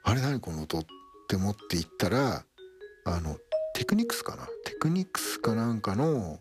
あれ何この音って思って行ったら、テクニクスかな、テクニクスかなんかの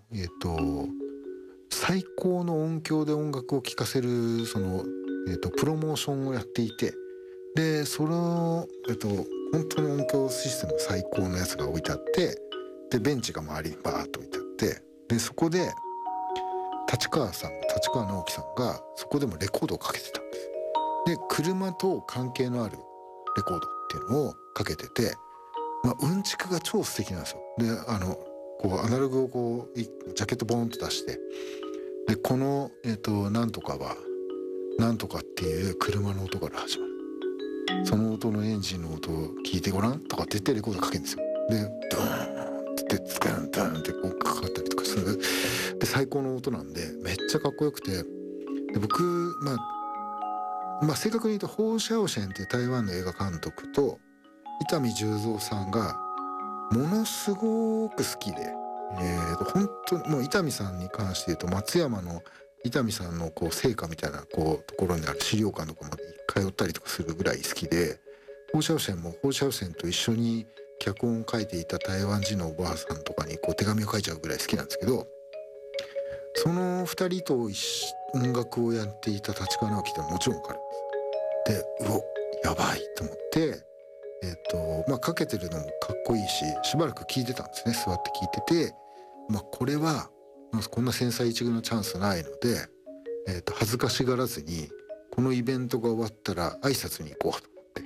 最高の音響で音楽を聴かせるその、プロモーションをやっていて、でその、本当に音響システム最高のやつが置いてあって、でベンチが周りにバーッと置いてあって、でそこで立川直樹さんがそこでもレコードをかけてたんです。で車と関係のあるレコードっていうのをかけてて、うんちくが超素敵なんですよ。でこうアナログをこうジャケットボーンと出して、でこのなんとかはなんとかっていう車の音から始まる、その音のエンジンの音を聞いてごらんとかって言ってレコードかけるんですよ。でドーンってツカンダンってこうかかったりとかする。で最高の音なんでめっちゃかっこよくて、で僕正確に言うとホウ・シャオシェンっていう台湾の映画監督と伊丹十三さんがものすごく好きで、本当にもう伊丹さんに関して言うと松山の伊丹さんのこう成果みたいなこうところにある資料館とかまで通ったりとかするぐらい好きで、ホウ・シャオシェンもホウ・シャオシェンと一緒に脚本を書いていた台湾人のおばあさんとかにこう手紙を書いちゃうぐらい好きなんですけど、その二人と音楽をやっていた立川直樹ってもちろん分かるんです。でやばいと思って、かけてるのもかっこいいし、しばらく聴いてたんですね。座って聴いてて、これはこんな千載一遇のチャンスないので、恥ずかしがらずにこのイベントが終わったら挨拶に行こうと思って、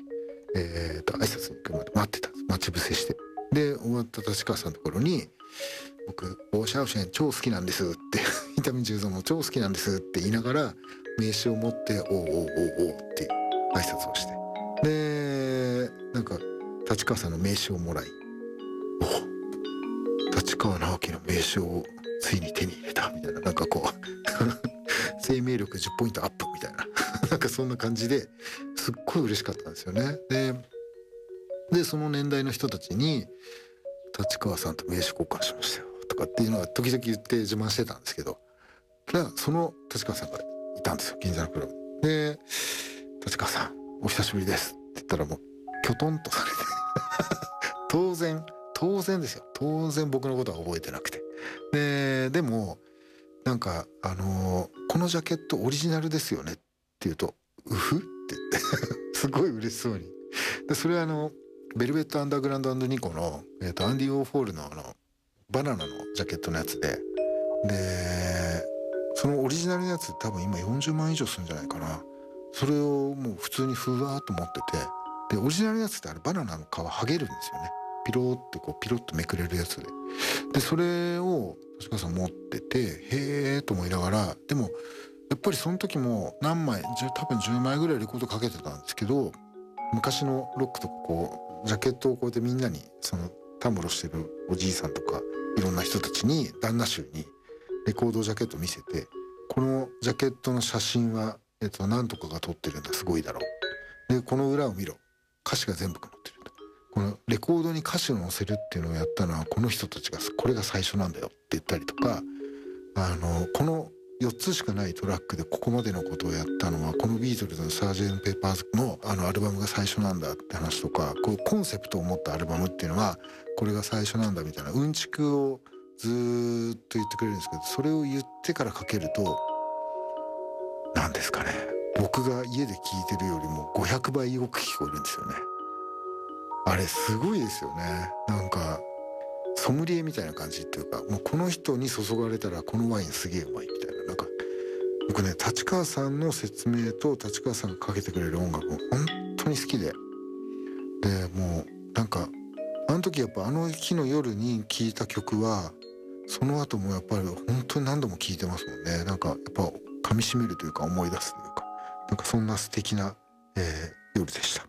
挨拶に行くまで待ってたんです。待ち伏せして、で終わった立川さんのところに僕「シャオシェン超好きなんです」って伊丹十三も超好きなんですって言いながら名刺を持って「おうおうおうおう」っていう挨拶をして、でなんか立川さんの名刺をもらい、立川直樹の名刺をついに手に入れたみたいな、なんかこう生命力10ポイントアップみたいななんかそんな感じですっごい嬉しかったんですよね。でその年代の人たちに立川さんと名刺交換しましたよとかっていうのは時々言って自慢してたんですけど、その立川さんがいたんですよ、銀座のクラブで。立川さんお久しぶりですって言ったらもうきょとんとされて当然ですよ、当然僕のことは覚えてなくて、でもなんかこのジャケットオリジナルですよねって言うとうふって言ってすごい嬉しそうに。でそれはベルベットアンダーグラウンド&ニコの、アンディ・ウォーホールのバナナのジャケットのやつで、そのオリジナルのやつ多分今40万以上するんじゃないかな。それをもう普通にふわーっと持ってて、でオリジナルのやつってあれバナナの皮剥げるんですよね。ピローってこうピロッとめくれるやつでそれを確かさん持っててへーと思いながら、でもやっぱりその時も何枚多分10枚ぐらいレコードかけてたんですけど、昔のロックとかこうジャケットをこうやってみんなにそのたむろしてるおじいさんとかいろんな人たちに旦那衆にレコードジャケット見せて、このジャケットの写真はなんとかが撮ってるんだ、すごいだろう、でこの裏を見ろ、歌詞が全部載ってる、このレコードに歌詞を載せるっていうのをやったのはこの人たちがこれが最初なんだよって言ったりとか、この4つしかないトラックでここまでのことをやったのはこのビートルズのサージェント・ペーパーズのアルバムが最初なんだって話とか、こうコンセプトを持ったアルバムっていうのはこれが最初なんだみたいなうんちくをずーっと言ってくれるんですけど、それを言ってからかけると何ですかね、僕が家で聞いてるよりも500倍よく聞こえるんですよね。あれすごいですよね。なんかソムリエみたいな感じっていうか、もうこの人に注がれたらこのワインすげえうまいみたいな、なんか僕ね立川さんの説明と立川さんがかけてくれる音楽も本当に好きで、もうなんかあの時やっぱあの日の夜に聴いた曲はその後もやっぱり本当に何度も聴いてますもんね。なんかやっぱ噛み締めるというか思い出すというか、なんかそんな素敵な、夜でした。